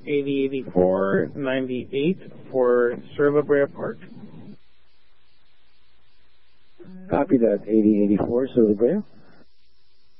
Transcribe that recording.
8084-98 for Sur La Brea Park. Copy that, 8084 Sur La Brea.